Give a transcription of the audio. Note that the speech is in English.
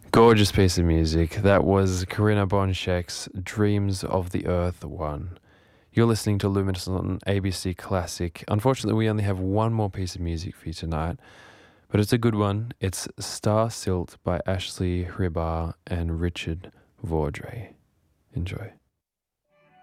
Gorgeous piece of music. That was Corinna Bonshek's Dreams of the Earth 1. You're listening to Luminous on ABC Classic. Unfortunately, we only have one more piece of music for you tonight, but it's a good one. It's Star Silt by Ashley Hribar and Richard Vaudrey. Enjoy.